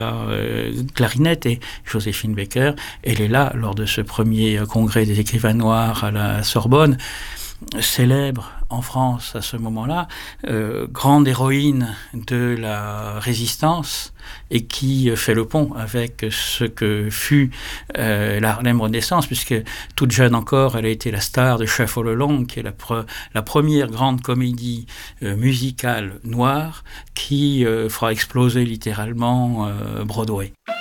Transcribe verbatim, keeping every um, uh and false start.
euh, clarinette, et Joséphine Baker, elle est là lors de ce premier congrès des écrivains noirs à la Sorbonne, célèbre en France à ce moment-là, euh, grande héroïne de la résistance, et qui fait le pont avec ce que fut euh, la Harlem Renaissance, puisque toute jeune encore, elle a été la star de Chef all Along, qui est la, pre- la première grande comédie euh, musicale noire qui euh, fera exploser littéralement euh, Broadway.